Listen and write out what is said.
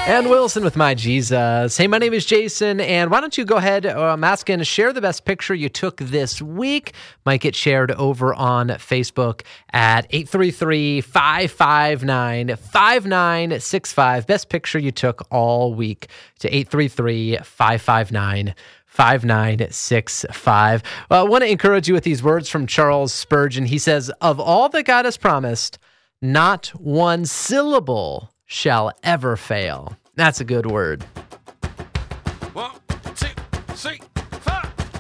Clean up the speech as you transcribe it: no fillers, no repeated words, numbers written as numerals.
And Wilson with My Jesus. Hey, my name is Jason, and why don't you go ahead, I'm asking, share the best picture you took this week. Might get shared over on Facebook at 833-559-5965. Best picture you took all week to 833-559-5965. I want to encourage you with these words from Charles Spurgeon. He says, of all that God has promised, not one syllable shall ever fail. That's a good word. 1, 2, 3.